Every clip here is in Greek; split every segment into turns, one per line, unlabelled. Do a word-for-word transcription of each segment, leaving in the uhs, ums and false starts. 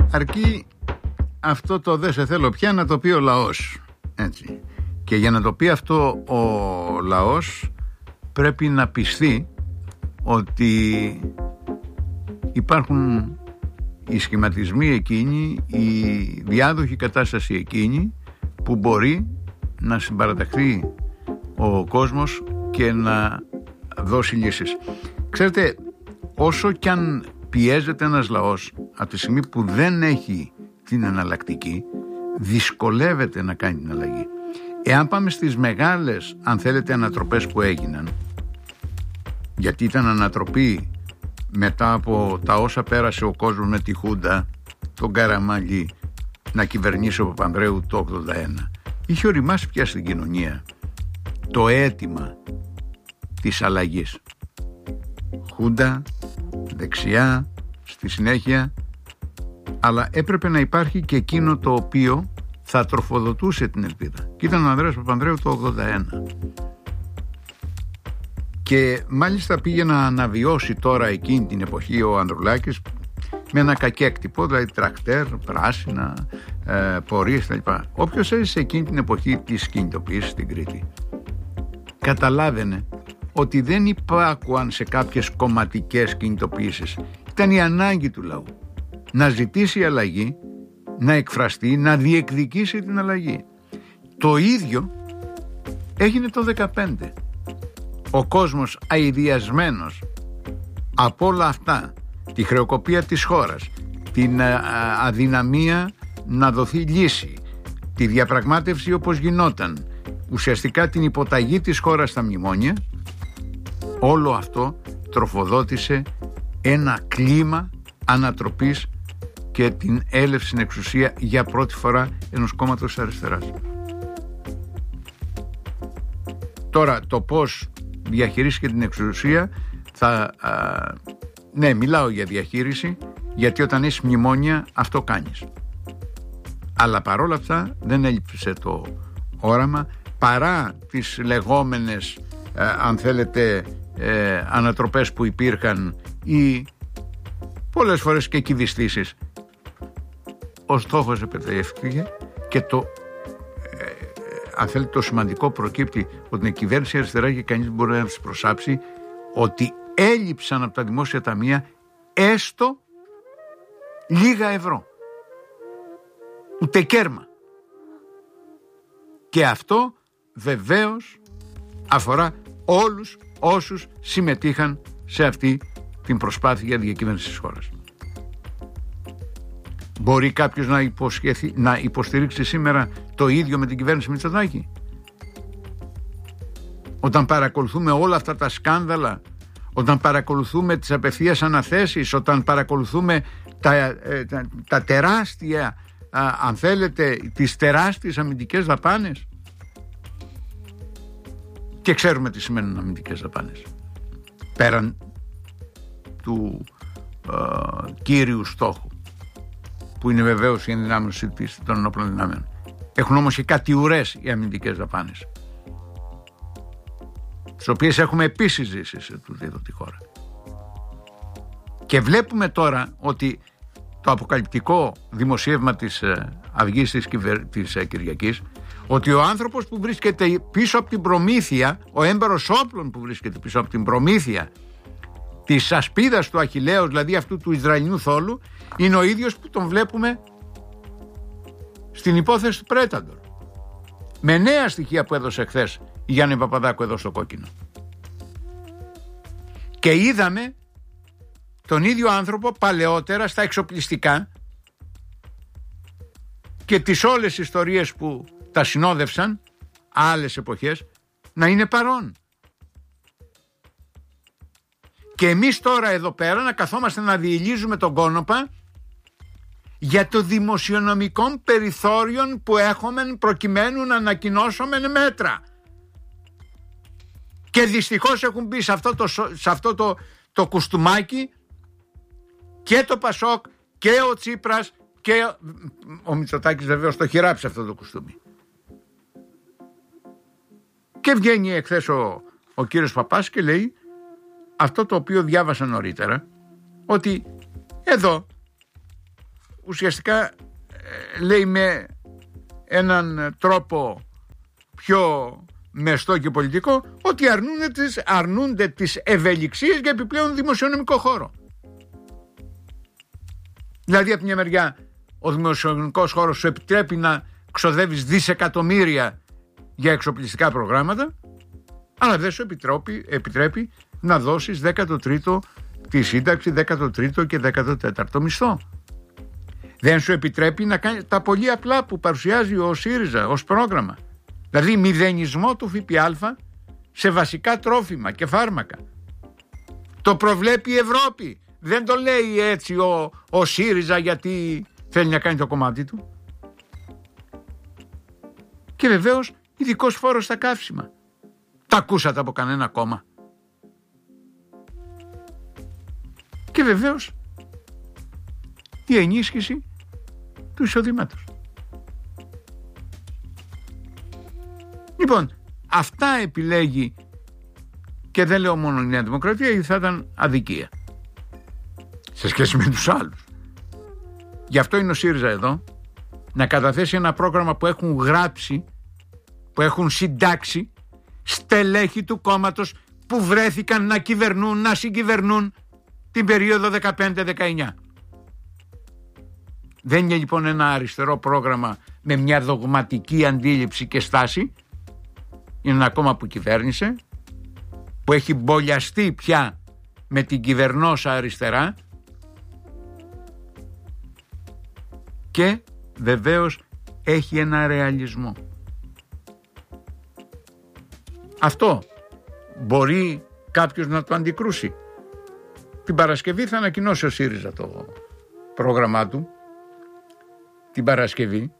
Αρκεί αυτό το δεν σε θέλω πια να το πει ο λαός. Έτσι. Και για να το πει αυτό ο λαός πρέπει να πιστεί ότι υπάρχουν οι σχηματισμοί εκείνοι, η διάδοχη κατάσταση εκείνη που μπορεί να συμπαραταχθεί ο κόσμος και να δώσει λύσεις. Ξέρετε, όσο κι αν πιέζεται ένας λαός από τη στιγμή που δεν έχει την εναλλακτική, δυσκολεύεται να κάνει την αλλαγή. Εάν πάμε στις μεγάλες, αν θέλετε, ανατροπές που έγιναν, γιατί ήταν ανατροπή μετά από τα όσα πέρασε ο κόσμος με τη Χούντα, τον Καραμαλή, να κυβερνήσει ο Παπανδρέου το ογδόντα ένα, είχε οριμάσει πια στην κοινωνία το αίτημα της αλλαγής. Χούντα, δεξιά, στη συνέχεια, αλλά έπρεπε να υπάρχει και εκείνο το οποίο θα τροφοδοτούσε την ελπίδα. Και ήταν ο Ανδρέας Παπανδρέου το ογδόντα ένα. Και μάλιστα πήγε να αναβιώσει τώρα εκείνη την εποχή ο Ανδρουλάκης με ένα κακέκτυπο, δηλαδή τρακτέρ, πράσινα, ε, πορείες κλπ. Όποιος έζησε εκείνη την εποχή της κινητοποίησης στην Κρήτη καταλάβαινε ότι δεν υπάκουαν σε κάποιες κομματικές κινητοποίησεις. Ήταν η ανάγκη του λαού να ζητήσει αλλαγή, να εκφραστεί, να διεκδικήσει την αλλαγή. Το ίδιο έγινε το δεκαπέντε. Ο κόσμος αηδιασμένος από όλα αυτά, τη χρεοκοπία της χώρας, την αδυναμία να δοθεί λύση, τη διαπραγμάτευση όπως γινόταν, ουσιαστικά την υποταγή της χώρας στα μνημόνια, όλο αυτό τροφοδότησε ένα κλίμα ανατροπής και την έλευση στην εξουσία για πρώτη φορά ενός κόμματος αριστεράς. Τώρα το πώς διαχειρίστηκε την εξουσία θα, α, ναι, μιλάω για διαχείριση, γιατί όταν έχεις μνημόνια αυτό κάνεις, αλλά παρόλα αυτά δεν έλειψε το όραμα, παρά τις λεγόμενες ε, αν θέλετε ε, ανατροπές που υπήρχαν ή πολλές φορές και κυβιστήσεις. Ο στόχος επιτεύχθηκε και το ε, αν θέλετε το σημαντικό προκύπτει ότι η κυβέρνηση αριστερά και κανείς μπορεί να τις προσάψει ότι έλειψαν από τα δημόσια ταμεία έστω λίγα ευρώ, ούτε κέρμα. Και αυτό βεβαίως αφορά όλους όσους συμμετείχαν σε αυτή την προσπάθεια για διακυβέρνηση της χώρας. Μπορεί κάποιος να, υποσχεθεί, να υποστηρίξει σήμερα το ίδιο με την κυβέρνηση Μητσοτάκη? Όταν παρακολουθούμε όλα αυτά τα σκάνδαλα, όταν παρακολουθούμε τις απευθείας αναθέσεις, όταν παρακολουθούμε τα, ε, τα, τα τεράστια, α, αν θέλετε, τις τεράστιες αμυντικές δαπάνες, και ξέρουμε τι σημαίνουν αμυντικές δαπάνες, πέραν του ε, κύριου στόχου, που είναι βεβαίως η ενδυνάμωση των ενόπλων δυνάμεων. Έχουν όμως και κάτι ουρές οι αμυντικές δαπάνες, τις οποίες έχουμε επίσης ζήσει σε τούτη εδώ τη χώρα. Και βλέπουμε τώρα ότι το αποκαλυπτικό δημοσίευμα της Αυγής της, κυβερ... της Κυριακής, ότι ο άνθρωπος που βρίσκεται πίσω από την προμήθεια, ο έμπαρος όπλων που βρίσκεται πίσω από την προμήθεια της ασπίδας του Αχιλλέως, δηλαδή αυτού του Ισραηλινού θόλου, είναι ο ίδιος που τον βλέπουμε στην υπόθεση του Πρέταντορ, με νέα στοιχεία που έδωσε χθες η Γιάννη Παπαδάκου εδώ στο Κόκκινο. Και είδαμε τον ίδιο άνθρωπο παλαιότερα στα εξοπλιστικά και τις όλες ιστορίες που τα συνόδευσαν άλλες εποχές να είναι παρόν. Και εμείς τώρα εδώ πέρα να καθόμαστε να διηλίζουμε τον κόνοπα για το δημοσιονομικό περιθώριο που έχουμε προκειμένου να ανακοινώσουμε μέτρα. Και δυστυχώς έχουν μπει σε αυτό το, σε αυτό το, το κουστούμάκι και το Πασόκ και ο Τσίπρας και ο Μητσοτάκης βεβαίως το χειράψε αυτό το κουστούμι. Και βγαίνει εχθές ο, ο κύριος Παπάς και λέει αυτό το οποίο διάβασα νωρίτερα, ότι εδώ ουσιαστικά ε, λέει με έναν τρόπο πιο μεστό και πολιτικό ότι αρνούνται τις, αρνούνται τις ευελιξίες για επιπλέον δημοσιονομικό χώρο. Δηλαδή από μια μεριά ο δημοσιονομικός χώρος σου επιτρέπει να ξοδεύεις δισεκατομμύρια για εξοπλιστικά προγράμματα, αλλά δεν σου επιτρέπει, επιτρέπει να δώσεις δέκατο τρίτο τη σύνταξη, δέκατο τρίτο και δέκατο τέταρτο μισθό. Δεν σου επιτρέπει να κάνει τα πολύ απλά που παρουσιάζει ο ΣΥΡΙΖΑ ως πρόγραμμα. Δηλαδή μηδενισμό του ΦΠΑ σε βασικά τρόφιμα και φάρμακα. Το προβλέπει η Ευρώπη. Δεν το λέει έτσι ο, ο ΣΥΡΙΖΑ γιατί θέλει να κάνει το κομμάτι του. Και βεβαίως ειδικός φόρος στα καύσιμα. Τα ακούσατε από κανένα κόμμα? Και βεβαίως η ενίσχυση του εισοδήματος. Λοιπόν, αυτά επιλέγει, και δεν λέω μόνο η Νέα Δημοκρατία, γιατί θα ήταν αδικία σε σχέση με τους άλλους. Γι' αυτό είναι ο ΣΥΡΙΖΑ εδώ, να καταθέσει ένα πρόγραμμα που έχουν γράψει, που έχουν συντάξει στελέχη του κόμματος που βρέθηκαν να κυβερνούν, να συγκυβερνούν την περίοδο δεκαπέντε δεκαεννιά. Δεν είναι λοιπόν ένα αριστερό πρόγραμμα με μια δογματική αντίληψη και στάση. Είναι ένα κόμμα που κυβέρνησε, που έχει μπολιαστεί πια με την κυβερνόσα αριστερά και βεβαίως έχει ένα ρεαλισμό. Αυτό μπορεί κάποιος να το αντικρούσει. Την Παρασκευή θα ανακοινώσει ο ΣΥΡΙΖΑ το πρόγραμμά του. Την Παρασκευή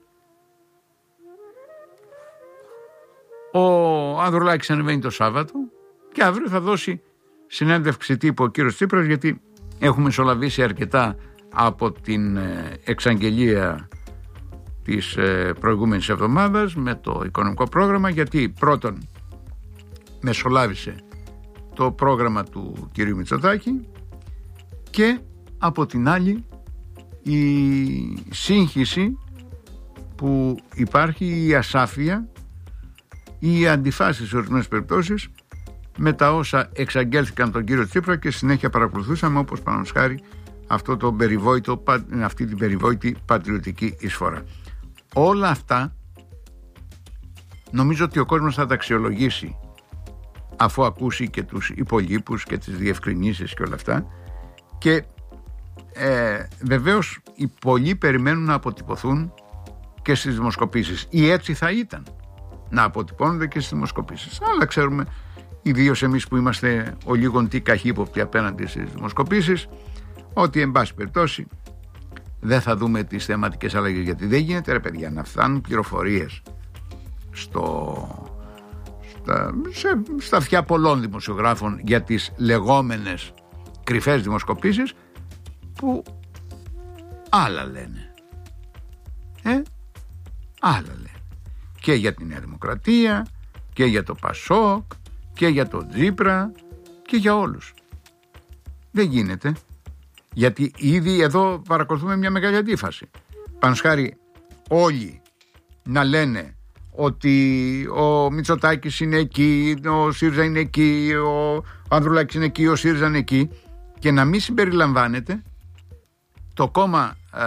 ο Ανδρουλάκης ανεβαίνει το Σάββατο και αύριο θα δώσει συνέντευξη τύπου ο κύριος Τσίπρας, γιατί έχουμε μεσολαβήσει αρκετά από την εξαγγελία της προηγούμενης εβδομάδας με το οικονομικό πρόγραμμα, γιατί πρώτον μεσολάβησε το πρόγραμμα του κυρίου Μητσοτάκη και από την άλλη η σύγχυση που υπάρχει, η ασάφεια ή οι αντιφάσεις σε ορισμένες περιπτώσεις με τα όσα εξαγγέλθηκαν τον κύριο Τσίπρα και συνέχεια παρακολουθούσαμε, όπως παραδείγματος χάρη αυτό το περιβόητο, αυτή την περιβόητη πατριωτική εισφορά. Όλα αυτά νομίζω ότι ο κόσμος θα τα αξιολογήσει αφού ακούσει και τους υπολείπους και τις διευκρινήσεις και όλα αυτά, και ε, βεβαίως οι πολλοί περιμένουν να αποτυπωθούν και στις δημοσκοπήσεις, ή έτσι θα ήταν να αποτυπώνονται και στις δημοσκοπήσεις, αλλά ξέρουμε, ιδίως εμείς που είμαστε ο λίγον τι καχύποπτοι απέναντι στις δημοσκοπήσεις, ότι εν πάση περιπτώσει δεν θα δούμε τις θεματικές αλλαγές, γιατί δεν γίνεται ρε παιδιά να φτάνουν πληροφορίες στο, στα, σε, στα αυτιά πολλών δημοσιογράφων για τις λεγόμενες κρυφές δημοσκοπήσεις που άλλα λένε ε, άλλα λένε και για την Νέα Δημοκρατία και για το Πασόκ και για το Τσίπρα και για όλους. Δεν γίνεται, γιατί ήδη εδώ παρακολουθούμε μια μεγάλη αντίφαση. Πανος χάρη όλοι να λένε ότι ο Μητσοτάκης είναι εκεί, ο ΣΥΡΙΖΑ είναι εκεί, ο Ανδρουλάκης είναι εκεί, ο ΣΥΡΙΖΑ είναι εκεί, και να μην συμπεριλαμβάνεται το κόμμα α,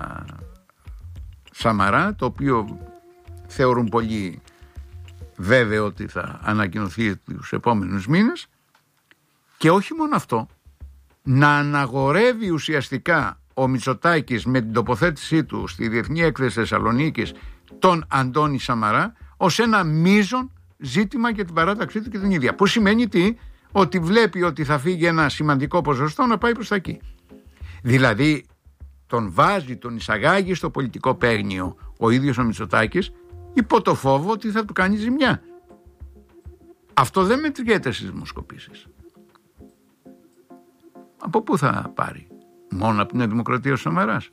Σαμαρά, το οποίο θεωρούν πολύ βέβαιο ότι θα ανακοινωθεί τους επόμενους μήνες, και όχι μόνο αυτό, να αναγορεύει ουσιαστικά ο Μητσοτάκης με την τοποθέτησή του στη Διεθνή Έκθεση Θεσσαλονίκης τον Αντώνη Σαμαρά ως ένα μείζον ζήτημα για την παράταξή του και την ίδια. Που σημαίνει τι? Ότι βλέπει ότι θα φύγει ένα σημαντικό ποσοστό να πάει προς τα εκεί. Δηλαδή τον βάζει, τον εισαγάγει στο πολιτικό παίγνιο ο ίδιος ο Μητσοτάκης υπό το φόβο ότι θα του κάνει ζημιά. Αυτό δεν μετριέται στις δημοσκοπήσεις. Από πού θα πάρει? Μόνο από την Νέα Δημοκρατία ο Σαμαράς?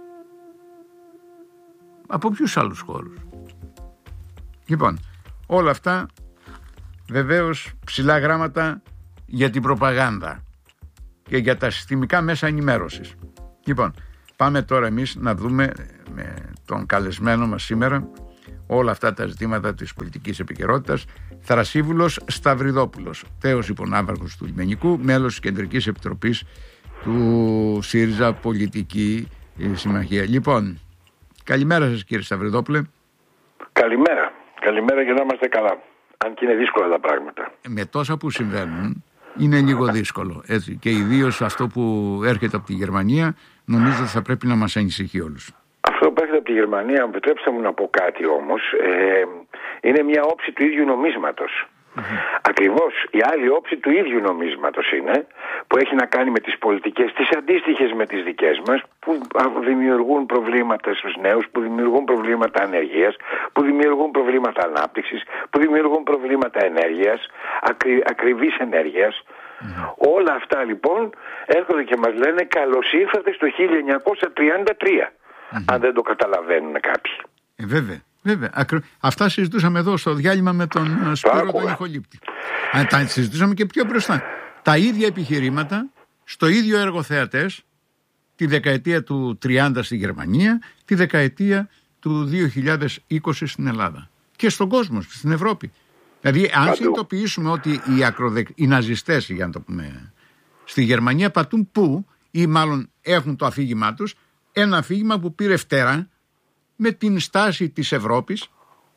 Από ποιους άλλους χώρους? Λοιπόν, όλα αυτά βεβαίως ψηλά γράμματα για την προπαγάνδα και για τα συστημικά μέσα ενημέρωσης. Λοιπόν, Πάμε τώρα εμείς να δούμε με τον καλεσμένο μας σήμερα όλα αυτά τα ζητήματα της πολιτικής επικαιρότητας. Θρασίβουλος Σταυριδόπουλος, τέος υπονάβαρχος του Λιμενικού, μέλος της Κεντρικής Επιτροπής του ΣΥΡΙΖΑ Πολιτική Συμμαχία. Λοιπόν, καλημέρα σας κύριε Σταυριδόπουλε.
Καλημέρα. Καλημέρα και να είμαστε καλά. Αν και είναι δύσκολα τα πράγματα.
Με τόσα που συμβαίνουν είναι λίγο δύσκολο. Έτσι. Και ιδίως αυτό που έρχεται από τη Γερμανία νομίζω ότι θα πρέπει να μας ανησυχεί όλους.
Αυτό που έρχεται από τη Γερμανία, επιτρέψτε μου να πω κάτι όμως, ε, είναι μια όψη του ίδιου νομίσματος. Mm-hmm. Ακριβώς η άλλη όψη του ίδιου νομίσματος είναι, που έχει να κάνει με τις πολιτικές τις αντίστοιχες με τις δικές μας, που δημιουργούν προβλήματα στους νέους, που δημιουργούν προβλήματα ανεργίας, που δημιουργούν προβλήματα ανάπτυξης, που δημιουργούν προβλήματα ενέργειας, ακρι, ακριβής ενέργειας. Mm-hmm. Όλα αυτά λοιπόν έρχονται και μας λένε καλώς ήρθατε στο χίλια εννιακόσια τριάντα τρία. Mm-hmm. Αν δεν το καταλαβαίνουν κάποιοι.
Ε, βέβαια, βέβαια. Ακρο... Αυτά συζητούσαμε εδώ στο διάλειμμα με τον Σπύρο τον Ιχολήπτη. Α, τα συζητούσαμε και πιο μπροστά. Τα ίδια επιχειρήματα στο ίδιο εργοθεατές τη δεκαετία του τριάντα στη Γερμανία, τη δεκαετία του δύο χιλιάδες είκοσι στην Ελλάδα. Και στον κόσμο, στην Ευρώπη. Δηλαδή, αν συνειδητοποιήσουμε ότι οι, ακροδεκ... οι ναζιστές, για να το πούμε, στη Γερμανία πατούν πού, ή μάλλον έχουν το αφήγημά τους, ένα αφήγημα που πήρε φτερά με την στάση της Ευρώπης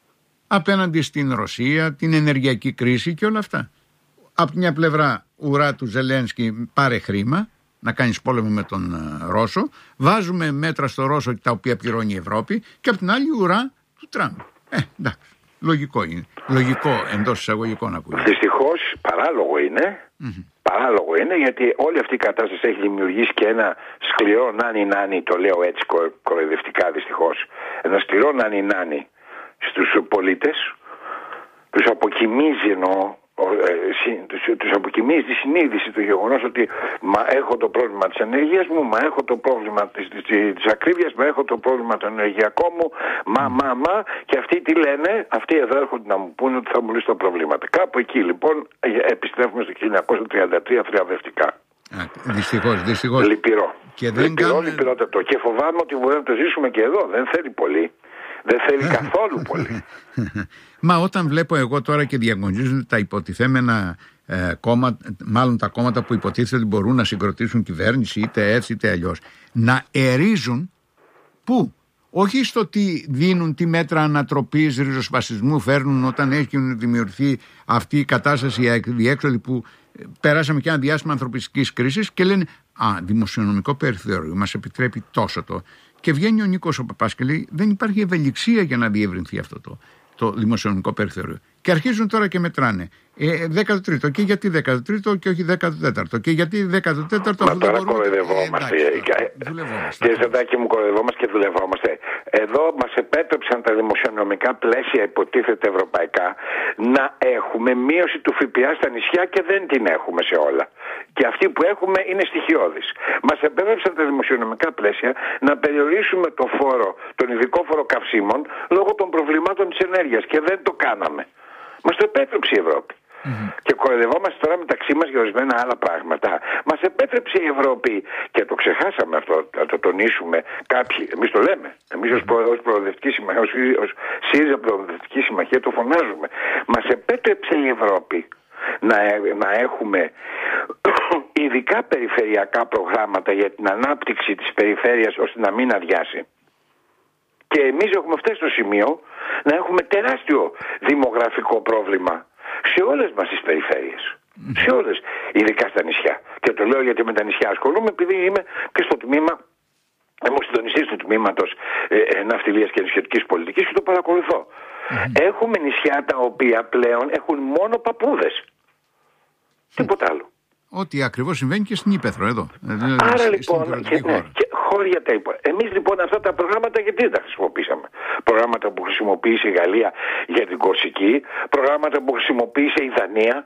απέναντι στην Ρωσία, την ενεργειακή κρίση και όλα αυτά. Από μια πλευρά ουρά του Ζελένσκι πάρε χρήμα να κάνεις πόλεμο με τον Ρώσο, βάζουμε μέτρα στο Ρώσο τα οποία πληρώνει η Ευρώπη, και από την άλλη ουρά του Τραμπ. Ε, εντάξει, λογικό είναι. Λογικό εντός εισαγωγικών ακούγεται.
Δυστυχώς παράλογο είναι. Mm-hmm. Παράλογο είναι, γιατί όλη αυτή η κατάσταση έχει δημιουργήσει και ένα σκληρό νάνι νάνι, το λέω έτσι κοροϊδευτικά δυστυχώς, ένα σκληρό νάνι νάνι στους πολίτες, τους αποκοιμίζει εννοώ, τους, τους αποκοιμίζει τη συνείδηση του γεγονός ότι μα έχω το πρόβλημα της ενέργειας μου, μα έχω το πρόβλημα της, της, της ακρίβειας, μα έχω το πρόβλημα το ενεργειακό μου, μα, μα, μα, και αυτοί τι λένε, αυτοί εδώ έρχονται να μου πούνε ότι θα μου λύσουν τα προβλήματα. Κάπου εκεί λοιπόν επιστρέφουμε στο χίλια εννιακόσια τριάντα τρία θριαμβευτικά.
Δυστυχώς, δυστυχώς.
Λυπηρό.
Και δεν
λυπηρό,
κάνουμε...
λυπηρότατο. Και φοβάμαι ότι μπορούμε να το ζήσουμε και εδώ. Δεν θέλει πολύ. Δεν θέλει καθόλου πολύ.
Μα όταν βλέπω εγώ τώρα και διαγωνίζουν τα υποτιθέμενα ε, κόμματα, μάλλον τα κόμματα που υποτίθεται ότι μπορούν να συγκροτήσουν κυβέρνηση, είτε έτσι είτε αλλιώς, να ερίζουν πού? Όχι στο τι δίνουν, τι μέτρα ανατροπής ριζοσπαστισμού φέρνουν όταν έχει δημιουργηθεί αυτή η κατάσταση διέξοδη που περάσαμε και ένα διάστημα ανθρωπιστικής κρίσης, και λένε α, δημοσιονομικό περιθώριο μας επιτρέπει τόσο το. Και βγαίνει ο Νίκος ο Παπάς και λέει δεν υπάρχει ευελιξία για να διευρυνθεί αυτό το, το δημοσιονομικό περιθώριο. Και αρχίζουν τώρα και μετράνε. Ε, δέκατο τρίτο. Και γιατί δέκατο τρίτο και όχι δέκατο τέταρτο. Και γιατί δέκατο τέταρτο.
Μα τώρα κοροϊδευόμαστε. Κύριε Σαντάκη μου, κοροϊδευόμαστε και δουλευόμαστε. Εδώ μας επέτρεψαν τα δημοσιονομικά πλαίσια, υποτίθεται ευρωπαϊκά, να έχουμε μείωση του ΦΠΑ στα νησιά και δεν την έχουμε σε όλα. Και αυτή που έχουμε είναι στοιχειώδης. Μας επέτρεψαν τα δημοσιονομικά πλαίσια να περιορίσουμε το φόρο, τον ειδικό φόρο καυσίμων, λόγω των προβλημάτων της ενέργειας. Και δεν το κάναμε. Μας το επέτρεψε η Ευρώπη. Mm-hmm. Και κοροϊδευόμαστε τώρα μεταξύ μας για ορισμένα άλλα πράγματα. Μας επέτρεψε η Ευρώπη, και το ξεχάσαμε αυτό, να το τονίσουμε κάποιοι. Εμείς το λέμε. Εμείς ως, προ, ως προοδευτική συμμαχία, ως, ως ΣΥΡΙΖΑ Προοδευτική Συμμαχία το φωνάζουμε. Μας επέτρεψε η Ευρώπη να, να έχουμε ειδικά περιφερειακά προγράμματα για την ανάπτυξη της περιφέρειας, ώστε να μην αδειάσει. Και εμείς έχουμε φτάσει στο σημείο να έχουμε τεράστιο δημογραφικό πρόβλημα σε όλες μας τις περιφέρειες. Mm. Σε όλες, ειδικά στα νησιά. Και το λέω γιατί με τα νησιά ασχολούμαι, επειδή είμαι και στο τμήμα, είμαι συντονιστής του τμήματος ε, ναυτιλίας και νησιωτικής πολιτικής και το παρακολουθώ. Mm. Έχουμε νησιά τα οποία πλέον έχουν μόνο παππούδες. Mm. Τίποτα άλλο.
Ό,τι ακριβώς συμβαίνει και στην Ήπεθρο εδώ.
Άρα λοιπόν, και, ναι, και χώρια τα υπό. Εμείς λοιπόν αυτά τα προγράμματα γιατί δεν τα χρησιμοποίησαμε? Προγράμματα που χρησιμοποίησε η Γαλλία για την Κορσική, προγράμματα που χρησιμοποίησε η Δανία.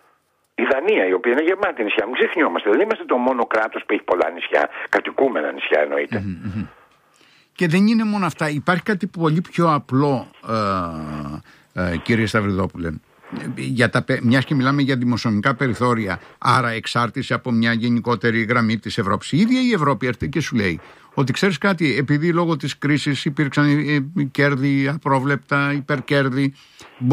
Η Δανία, η οποία είναι γεμάτη νησιά. Μην ξεχνιόμαστε. Δεν είμαστε το μόνο κράτος που έχει πολλά νησιά, κατοικούμενα νησιά εννοείται.
Mm-hmm. Και δεν είναι μόνο αυτά. Υπάρχει κάτι πολύ πιο απλό, ε, ε, κύριε Σταυριδόπουλε. Για τα, μιας και μιλάμε για δημοσιονομικά περιθώρια, άρα εξάρτηση από μια γενικότερη γραμμή της Ευρώπης. Η ίδια η Ευρώπη έρχεται και σου λέει ότι ξέρεις κάτι, επειδή λόγω της κρίσης υπήρξαν κέρδη απρόβλεπτα, υπερκέρδη,